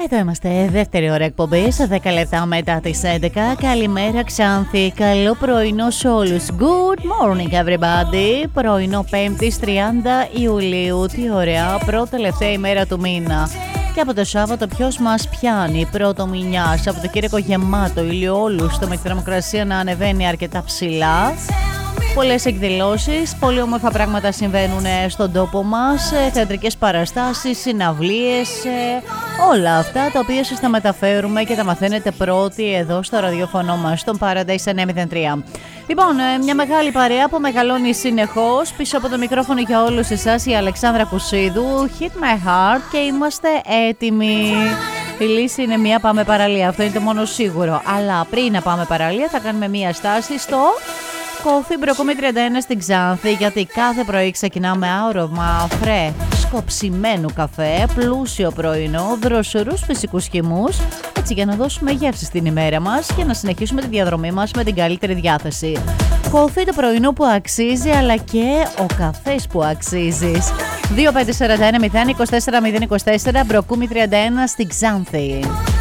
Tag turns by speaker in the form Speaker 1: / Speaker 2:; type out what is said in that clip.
Speaker 1: Εδώ είμαστε, δεύτερη ώρα εκπομπή, σε 10 λεπτά μετά τις 11. Καλημέρα Ξάνθη, καλό πρωινό σε όλους. Good morning everybody. Πρωινό 5ης 30 Ιουλίου, τι ωραία, πρώτη τελευταία ημέρα του μήνα. Και από το Σάββατο ποιος μας πιάνει, πρώτο μηνιά, Σαββατοκύριακο γεμάτο, ηλιόλουστο, με τη θερμοκρασία να ανεβαίνει αρκετά ψηλά. Πολλές εκδηλώσεις, πολύ όμορφα πράγματα συμβαίνουν στον τόπο μας, θεατρικές παραστάσεις, συναυλίες, όλα αυτά τα οποία σας τα μεταφέρουμε και τα μαθαίνετε πρώτοι εδώ στο ραδιόφωνο μας, στον Paradise 903. Λοιπόν, μια μεγάλη παρέα που μεγαλώνει συνεχώς. Πίσω από το μικρόφωνο για όλους εσάς η Αλεξάνδρα Κουσίδου, Hit My Heart, και είμαστε έτοιμοι. Η λύση είναι μία, πάμε παραλία, αυτό είναι το μόνο σίγουρο. Αλλά πριν να πάμε παραλία θα κάνουμε μία στάση στο Coffee Μπροκούμη 31 στην Ξάνθη, γιατί κάθε πρωί ξεκινάμε άρωμα φρέσκο ψημένου καφέ, πλούσιο πρωινό, δροσερούς φυσικούς χυμούς, έτσι για να δώσουμε γεύση στην ημέρα μας και να συνεχίσουμε τη διαδρομή μας με την καλύτερη διάθεση. Coffee, το πρωινό που αξίζει, αλλά και ο καφές που αξίζεις. 2541 024 024 Μπροκούμη 31 στην Ξάνθη.